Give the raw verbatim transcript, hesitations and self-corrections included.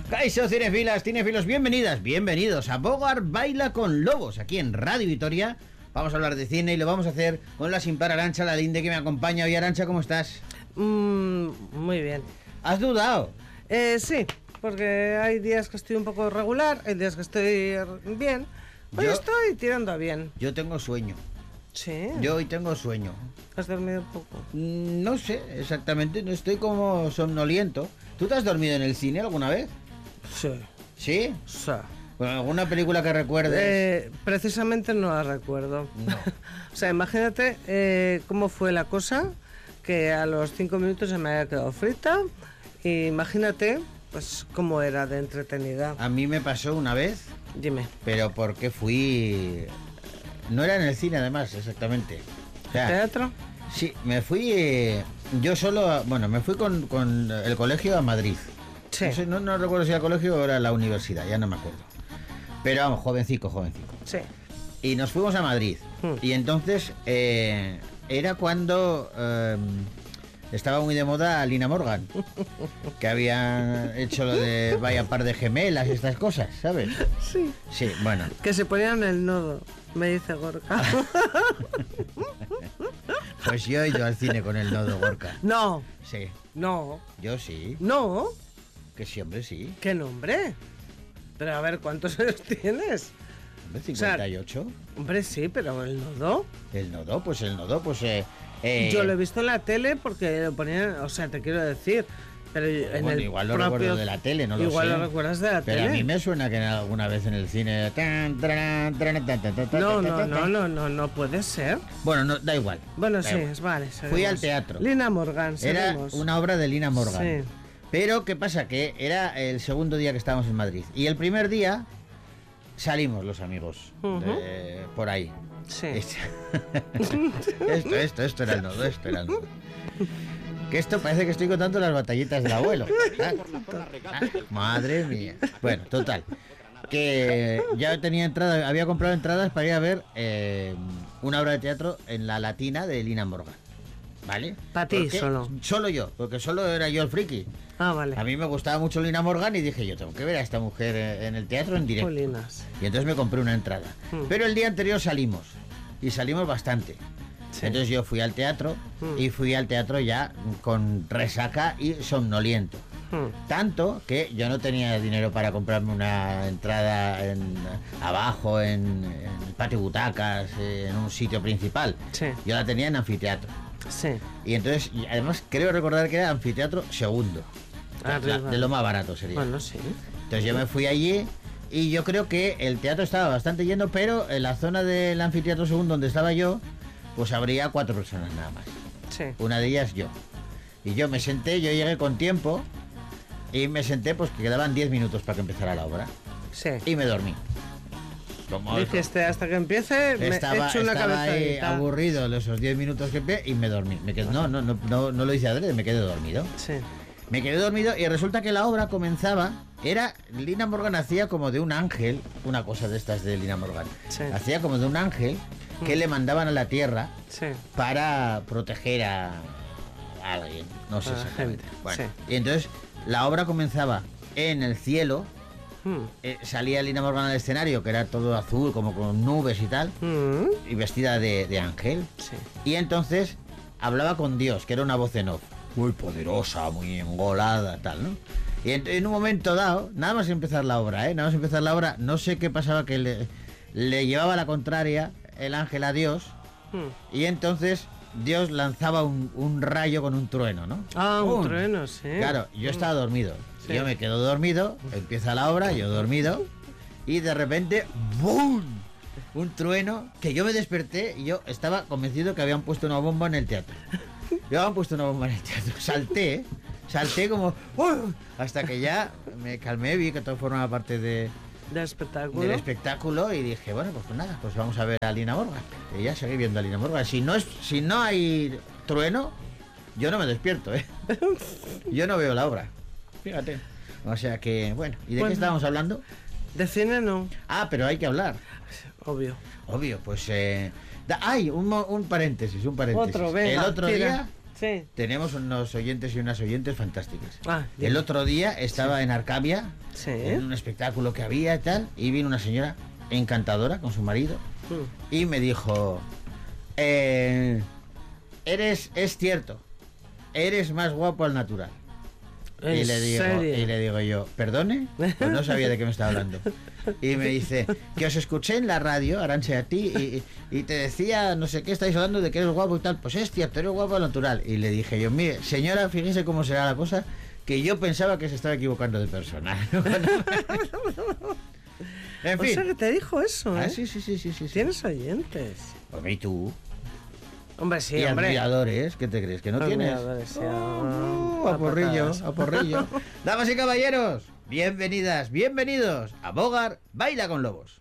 Caixo, cinefilas, cinefilos, bienvenidas, bienvenidos a Bogart Baila con Lobos, aquí en Radio Vitoria. Vamos a hablar de cine y lo vamos a hacer con la sin par Arantxa Lalinde, que me acompaña hoy. Arantxa, ¿cómo estás? Mm, muy bien. ¿Has dudado? Eh, sí, porque hay días que estoy un poco regular, hay días que estoy bien. Hoy Yo- estoy tirando a bien. Yo tengo sueño. Sí. Yo hoy tengo sueño. ¿Has dormido un poco? Mm, No sé exactamente, no estoy como somnoliento. ¿Tú te has dormido en el cine alguna vez? Sí. ¿Sí? Sí. Bueno, ¿alguna película que recuerdes? Eh, precisamente no la recuerdo. No. O sea, imagínate eh, cómo fue la cosa, que a los cinco minutos se me había quedado frita. Y imagínate, pues, cómo era de entretenida. A mí me pasó una vez, Dime. pero porque fui... No era en el cine, además, exactamente. O sea, ¿Teatro? sí, me fui eh, yo solo, a- bueno, me fui con, con el colegio a Madrid. Sí. No, sé, no, no recuerdo si era el colegio o era la universidad, ya no me acuerdo. Pero vamos, jovencico, jovencico. Sí. Y nos fuimos a Madrid. Hmm. Y entonces eh, era cuando eh, estaba muy de moda Lina Morgan, que habían hecho lo de vaya par de gemelas y estas cosas, ¿sabes? Sí. Sí, bueno. Que se ponían el nodo, me dice Gorka. Pues yo he ido al cine con el nodo Gorka. No, Sí, no, yo sí. no. Que sí, hombre, sí. ¿Qué nombre? Pero a ver, ¿cuántos años tienes? Hombre, cincuenta y ocho. Hombre, sí, pero el nodo. El nodo, pues el nodo, pues... Eh, eh, Yo lo he visto en la tele porque lo ponían, o sea, te quiero decir. Pero en bueno, el igual lo propio- recuerdo de la tele, no lo Igual sé. lo recuerdas de la Pero tele. a mí me suena que alguna vez en el cine... tan, taran, taran, tan, tan, tan, tan, No, tan, no, tan, no, tan. no, no, no puede ser. Bueno, no, da igual. Bueno, Da sí, igual. es vale. Fui seguimos. al teatro. Lina Morgan, Era seguimos. una obra de Lina Morgan. Sí. Pero, ¿qué pasa? Que era el segundo día que estábamos en Madrid. Y el primer día salimos los amigos Ujú. de- por ahí. Sí. Esto, esto, esto era el nodo, esto era el nodo. Que esto parece que estoy contando las batallitas del abuelo. Ah, ah, madre mía. Bueno, total. Que ya tenía entrada, había comprado entradas para ir a ver eh, una obra de teatro en la Latina de Lina Morgan. ¿Vale? Pa' ti Porque- solo. Solo yo, porque solo era yo el friki. Ah, vale. A mí me gustaba mucho Lina Morgan y dije, yo tengo que ver a esta mujer eh, en el teatro en directo. Jolinas. Y entonces me compré una entrada. Hmm. Pero el día anterior salimos. Y salimos bastante. Sí. Entonces yo fui al teatro Hmm. y fui al teatro ya con resaca y somnoliento. Hmm. Tanto que yo no tenía dinero para comprarme una entrada en, abajo, en, en el patio butacas, eh, en un sitio principal. Sí. Yo la tenía en anfiteatro. Sí. Y entonces, y además creo recordar que era anfiteatro segundo. Arriba. La- de lo más barato sería. Bueno, sí. Entonces yo me fui allí y yo creo que el teatro estaba bastante lleno, pero en la zona del anfiteatro segundo donde estaba yo, pues habría cuatro personas nada más. Sí. Una de ellas yo. Y yo me senté, yo llegué con tiempo y me senté pues que quedaban diez minutos para que empezara la obra. Sí. Y me dormí. Como Dijiste, hasta que empiece, me estaba, echo una estaba ahí cabezadita. aburrido esos diez minutos que pe- y me dormí. Me quedé, no, no, no, no, no lo hice adrede, me quedé dormido. Sí. Me quedé dormido y resulta que la obra comenzaba. Era. Lina Morgan hacía como de un ángel. Una cosa de estas de Lina Morgan. Sí. Hacía como de un ángel que le mandaban a la tierra Sí. para proteger a, a alguien. No sé A la exactamente. gente, Bueno, sí. y entonces la obra comenzaba en el cielo. Hmm. eh, salía Lina Morgan al escenario, que era todo azul, como con nubes y tal. Hmm. Y vestida de, de ángel. Sí. Y entonces hablaba con Dios, que era una voz en off. Muy poderosa, muy engolada, tal, ¿no? Y en, en un momento dado, nada más empezar la obra, ¿eh? Nada más empezar la obra, no sé qué pasaba, que le, le llevaba la contraria el ángel a Dios. Hmm. Y entonces Dios lanzaba un, un rayo con un trueno, ¿no? Ah, un ¡Pum! trueno, sí. Claro, yo estaba dormido. Sí. Yo me quedo dormido, empieza la obra, yo dormido, y de repente, ¡bum! Un trueno, que yo me desperté y yo estaba convencido que habían puesto una bomba en el teatro. Yo habían puesto una bomba en el teatro. Salté, salté como, ¡uh! Hasta que ya me calmé, vi que todo formaba parte de, De espectáculo. del espectáculo y dije, bueno, pues, pues nada, pues vamos a ver a Lina Morgan. Y ya seguí viendo a Lina Morgan. Si no, es, si no hay trueno, yo no me despierto, ¿eh? Yo no veo la obra. Fíjate. O sea que, bueno, ¿y de Bueno. qué estábamos hablando? De cine no, Ah, pero hay que hablar. obvio. Obvio, pues... Eh, da- ¡Ay! Un, mo- un paréntesis, un paréntesis. Otro, venga, El otro tira. día Sí. tenemos unos oyentes y unas oyentes fantásticas. Ah, El otro día estaba en Arcabia, Sí. en un espectáculo que había y tal, y vino una señora encantadora con su marido Mm. y me dijo, eh, eres, es cierto, eres más guapo al natural. Y ¿En le, digo, serio? y le digo yo, ¿perdone? Pues no sabía de qué me estaba hablando. Y me dice, que os escuché en la radio, Arantxa, a ti, y, y te decía, no sé qué, estáis hablando de que eres guapo y tal. Pues es cierto, eres guapo al natural. Y le dije yo, mire, señora, fíjese cómo será la cosa, que yo pensaba que se estaba equivocando de persona. En O fin. sea que te dijo eso, ¿eh? Ah, sí, sí, sí, sí, sí, sí. Tienes oyentes. Pues y tú. Hombre, sí, y hombre. admiradores, ¿qué te crees? ¿Que no tienes? Admiradores, sí, Oh, ah, a porrillo, patadas. a porrillo. Damas y caballeros, bienvenidas, bienvenidos a Bogar Baila con Lobos.